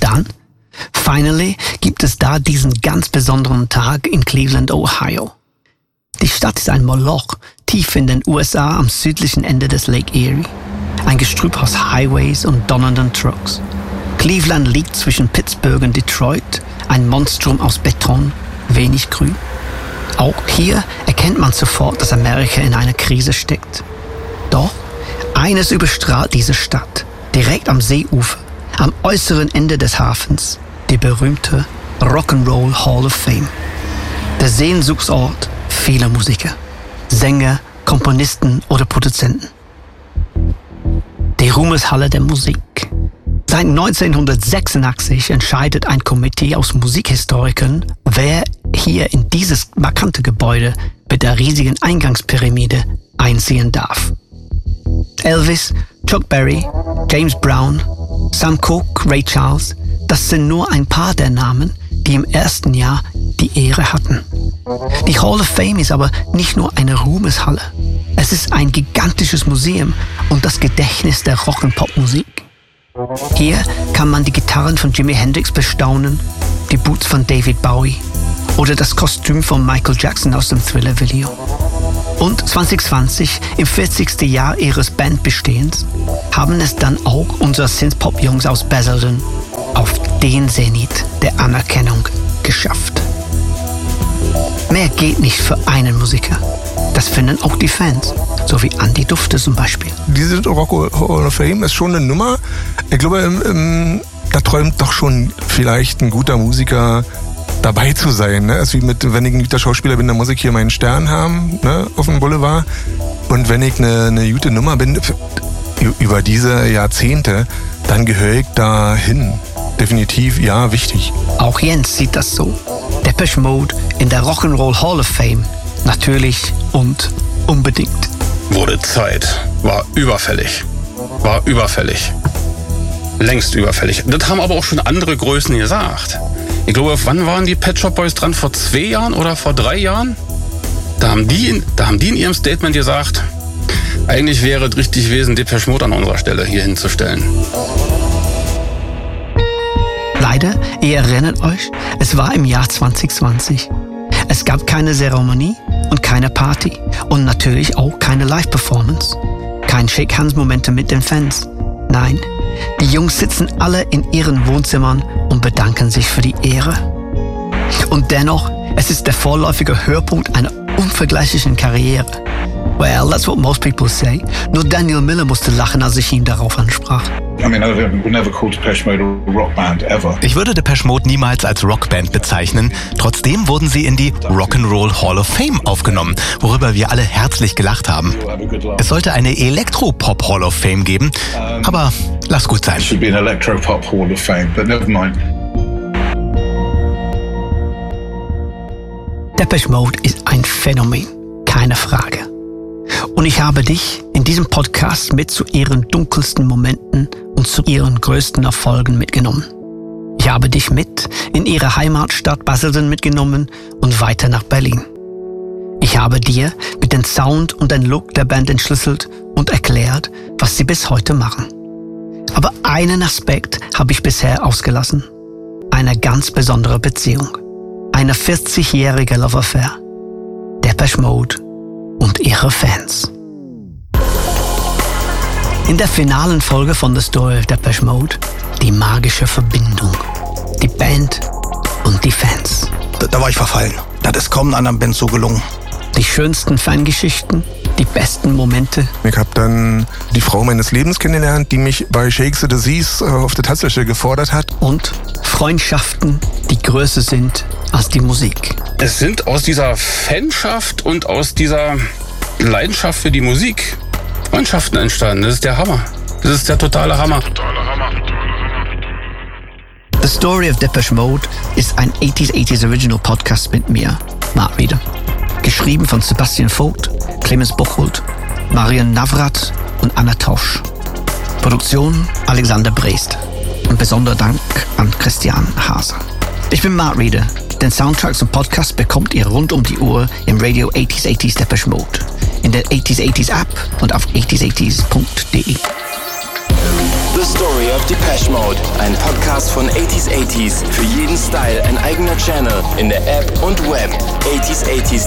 dann, finally, gibt es da diesen ganz besonderen Tag in Cleveland, Ohio. Die Stadt ist ein Moloch, tief in den USA am südlichen Ende des Lake Erie. Ein Gestrüpp aus Highways und donnernden Trucks. Cleveland liegt zwischen Pittsburgh und Detroit, ein Monstrum aus Beton, wenig Grün. Auch hier erkennt man sofort, dass Amerika in einer Krise steckt. Doch eines überstrahlt diese Stadt, direkt am Seeufer, am äußeren Ende des Hafens, die berühmte Rock'n'Roll Hall of Fame. Der Sehnsuchtsort vieler Musiker, Sänger, Komponisten oder Produzenten. Die Ruhmeshalle der Musik. Seit 1986 entscheidet ein Komitee aus Musikhistorikern, wer hier in dieses markante Gebäude mit der riesigen Eingangspyramide einziehen darf. Elvis, Chuck Berry, James Brown, Sam Cooke, Ray Charles, das sind nur ein paar der Namen, die im ersten Jahr die Ehre hatten. Die Hall of Fame ist aber nicht nur eine Ruhmeshalle. Es ist ein gigantisches Museum und das Gedächtnis der Rock- und Popmusik. Hier kann man die Gitarren von Jimi Hendrix bestaunen, die Boots von David Bowie oder das Kostüm von Michael Jackson aus dem Thriller-Video. Und 2020, im 40. Jahr ihres Bandbestehens, haben es dann auch unsere Synthpop-Jungs aus Basildon auf den Zenit der Anerkennung geschafft. Mehr geht nicht für einen Musiker. Das finden auch die Fans, so wie Andi Dufte zum Beispiel. Diese Rock Hall of Fame ist schon eine Nummer. Ich glaube, da träumt doch schon vielleicht ein guter Musiker dabei zu sein. Ne? Es ist wie wenn ich ein guter Schauspieler bin, dann muss ich hier meinen Stern haben, ne? Auf dem Boulevard. Und wenn ich eine gute Nummer bin, über diese Jahrzehnte, dann gehöre ich da hin. Definitiv, ja, wichtig. Auch Jens sieht das so. Depeche Mode in der Rock'n'Roll Hall of Fame. Natürlich und unbedingt. Wurde Zeit. War überfällig. Längst überfällig. Das haben aber auch schon andere Größen gesagt. Ich glaube, wann waren die Pet Shop Boys dran? Vor 2 Jahren oder vor 3 Jahren? Da haben die in ihrem Statement gesagt, eigentlich wäre es richtig gewesen, Depeche Mode an unserer Stelle hier hinzustellen. Leider, ihr erinnert euch, es war im Jahr 2020. Es gab keine Zeremonie und keine Party und natürlich auch keine Live-Performance. Kein Shake-Hands-Momente mit den Fans. Nein, die Jungs sitzen alle in ihren Wohnzimmern und bedanken sich für die Ehre. Und dennoch, es ist der vorläufige Höhepunkt einer unvergleichlichen Karriere. Well, that's what most people say. Nur Daniel Miller musste lachen, als ich ihn darauf ansprach. Ich würde Depeche Mode niemals als Rockband bezeichnen. Trotzdem wurden sie in die Rock'n'Roll Hall of Fame aufgenommen, worüber wir alle herzlich gelacht haben. Es sollte eine Elektropop Hall of Fame geben, aber lass gut sein. Depeche Mode ist ein Phänomen, keine Frage. Und ich habe dich in diesem Podcast mit zu ihren dunkelsten Momenten und zu ihren größten Erfolgen mitgenommen. Ich habe dich mit in ihre Heimatstadt Basildon mitgenommen und weiter nach Berlin. Ich habe dir mit dem Sound und dem Look der Band entschlüsselt und erklärt, was sie bis heute machen. Aber einen Aspekt habe ich bisher ausgelassen. Eine ganz besondere Beziehung. Eine 40-jährige Love Affair. Depeche Mode und ihre Fans. In der finalen Folge von The Story of Depeche Mode die magische Verbindung. Die Band und die Fans. Da war ich verfallen. Das ist kaum einer anderen Band so gelungen. Die schönsten Fangeschichten, die besten Momente. Ich habe dann die Frau meines Lebens kennengelernt, die mich bei Shake the Disease auf der Tanzfläche gefordert hat. Und Freundschaften, die größer sind als die Musik. Es sind aus dieser Fanschaft und aus dieser Leidenschaft für die Musik Freundschaften entstanden. Das ist der Hammer. Das ist der totale Hammer. The Story of Depeche Mode ist ein 80s Original Podcast mit mir, Mark Reeder. Geschrieben von Sebastian Vogt, Clemens Bocholt, Marian Navrat und Anna Tosch. Produktion Alexander Brest. Und besonderer Dank an Christian Haser. Ich bin Mark Reeder. Den Soundtracks und Podcasts bekommt ihr rund um die Uhr im Radio 80s Depeche Mode, in der 80s App und auf 80s80s.de. The The Story of Depeche Mode. Ein Podcast von 80s. Für jeden Style ein eigener Channel in der App und Web. 80s.